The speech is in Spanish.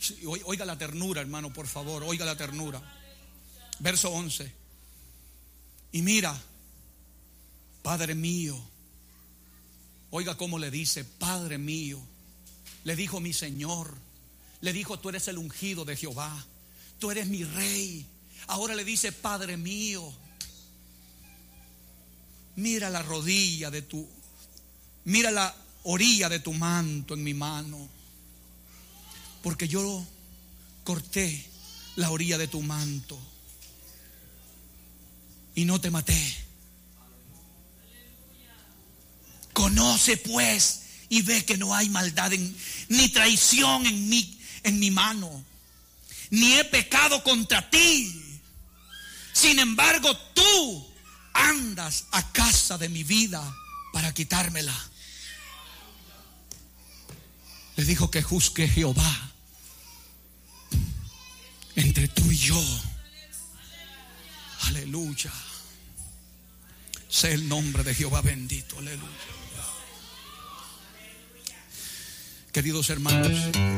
Oiga la ternura, hermano, por favor, oiga la ternura. Verso 11. Y mira, Padre mío, oiga cómo le dice, Padre mío. Le dijo mi Señor, le dijo, tú eres el ungido de Jehová, tú eres mi rey. Ahora le dice, Padre mío, mira la rodilla de tu, mira la orilla de tu manto en mi mano, porque yo corté la orilla de tu manto y no te maté. Conoce pues y ve que no hay maldad ni traición en mi mano, ni he pecado contra ti. Sin embargo, tú andas a casa de mi vida para quitármela. Le dijo que juzgue Jehová entre tú y yo. Aleluya. Sea el nombre de Jehová bendito. Aleluya. Queridos hermanos,